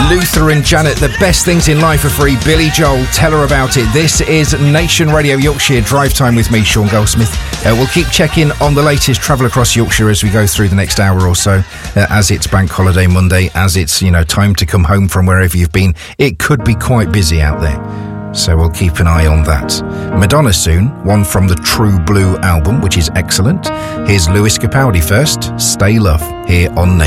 Luther and Janet, the best things in life are free. Billy Joel, tell her about it. This is Nation Radio Yorkshire Drive Time with me, Sean Goldsmith. We'll keep checking on the latest travel across Yorkshire as we go through the next hour or so, as it's Bank Holiday Monday, as it's, time to come home from wherever you've been. It could be quite busy out there, so we'll keep an eye on that. Madonna soon, one from the True Blue album, which is excellent. Here's Lewis Capaldi first, Stay Love, here on Nation.